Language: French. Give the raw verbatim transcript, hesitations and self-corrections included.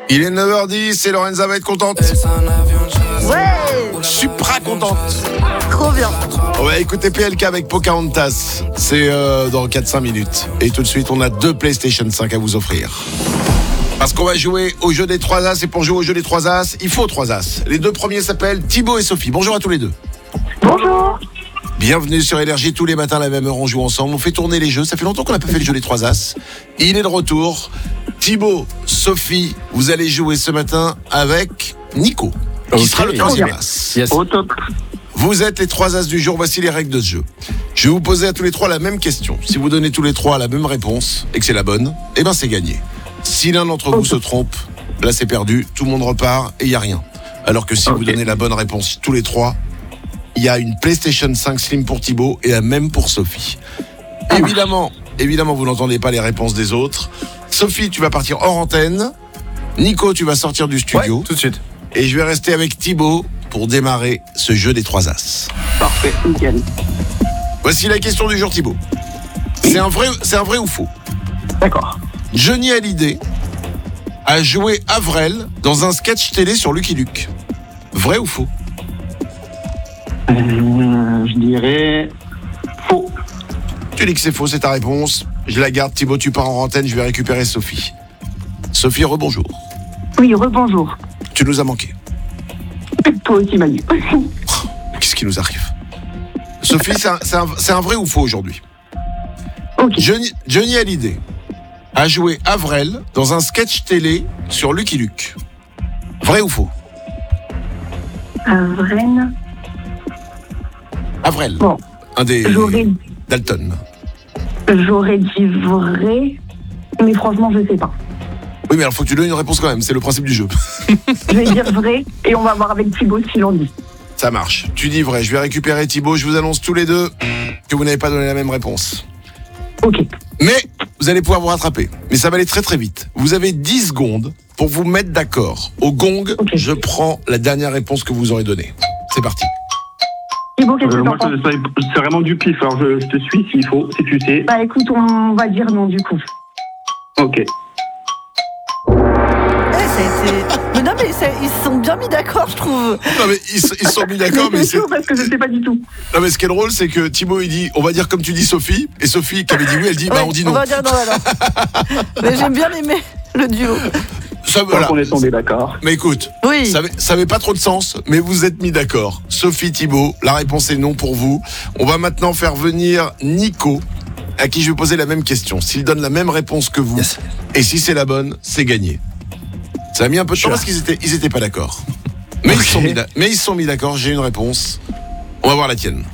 Il est neuf heures dix et Lorenza va être contente. Ouais, Supra contente. trop bien. On va écouter P L K avec Pocahontas. C'est euh, dans quatre à cinq minutes. Et tout de suite, on a deux PlayStation cinq à vous offrir. Parce qu'on va jouer au jeu des trois as. Et pour jouer au jeu des trois as, il faut trois as. Les deux premiers s'appellent Thibaut et Sophie. Bonjour à tous les deux. Bonjour. Bienvenue sur Énergie, tous les matins à la même heure, on joue ensemble, on fait tourner les jeux, ça fait longtemps qu'on n'a pas fait le jeu des trois as. Il est de retour. Thibaut, Sophie, vous allez jouer ce matin avec Nico, qui Okay. sera le troisième as. Yes. Au top. Vous êtes les trois as du jour, voici les règles de ce jeu. Je vais vous poser à tous les trois la même question. Si vous donnez tous les trois la même réponse, et que c'est la bonne, eh ben c'est gagné. Si l'un d'entre vous se trompe, là c'est perdu, tout le monde repart et il n'y a rien. Alors que si Ok. vous donnez la bonne réponse tous les trois, il y a une PlayStation cinq Slim pour Thibaut et la même pour Sophie. Évidemment, évidemment, vous n'entendez pas les réponses des autres. Sophie, tu vas partir hors antenne. Nico, tu vas sortir du Ouais, studio. tout de suite. Et je vais rester avec Thibaut pour démarrer ce jeu des trois as. Parfait, nickel. Voici la question du jour, Thibaut. C'est un vrai, c'est un vrai ou faux? D'accord. Johnny Hallyday a joué Avril dans un sketch télé sur Lucky Luke. Vrai ou faux? Euh, je dirais faux. Tu dis que c'est faux, c'est ta réponse. Je la garde, Thibaut, tu pars en antenne, je vais récupérer Sophie. Sophie, rebonjour. Oui, rebonjour. Tu nous as manqué. Toi aussi, Manu. Qu'est-ce qui nous arrive? Sophie, c'est un, c'est un- c'est un vrai ou faux aujourd'hui? Ok. Johnny, Johnny Hallyday a joué Avril dans un sketch télé sur Lucky Luke. Vrai ou faux? Avril. Avril, Bon, un des j'aurais, Dalton. j'aurais dit vrai, mais franchement, je sais pas. Oui, mais alors faut que tu donnes une réponse quand même, c'est le principe du jeu. Je vais dire vrai et on va voir avec Thibaut ce qu'il en dit. Ça marche. Tu dis vrai, je vais récupérer Thibaut, je vous annonce tous les deux que vous n'avez pas donné la même réponse. Ok. Mais vous allez pouvoir vous rattraper. Mais ça va aller très très vite. Vous avez dix secondes pour vous mettre d'accord. Au gong, Ok. je prends la dernière réponse que vous aurez donnée. C'est parti. Thibaut, qu'est-ce Euh, que moi, t'en c'est penses? c'est- c'est vraiment du pif. Alors, je, je te suis s'il faut, si tu sais. Bah écoute, on va dire non du coup. Ok. Eh, ça a été... Mais non, mais ça- ils se sont bien mis d'accord, je trouve. Non mais ils, se- ils sont mis d'accord, mais c'est c'est... sûr parce que je sais pas du tout. Non mais ce qui est drôle, c'est que Thibaut il dit, on va dire comme tu dis Sophie, et Sophie qui avait dit oui, elle dit bah Ouais, on dit non. On va dire non alors. Mais j'aime bien aimer le duo. Ça, Donc, voilà. on est tombé d'accord. Mais écoute, Oui. ça avait, ça avait pas trop de sens, mais vous êtes mis d'accord. Sophie, Thibaut, la réponse est non pour vous. On va maintenant faire venir Nico, à qui je vais poser la même question. S'il donne la même réponse que vous, Yes. et si c'est la bonne, c'est gagné. Ça a mis un peu de temps Sure. parce qu'ils étaient, ils étaient pas d'accord. Mais, ils se sont mis d'a- mais ils se sont mis d'accord, j'ai une réponse. On va voir la tienne.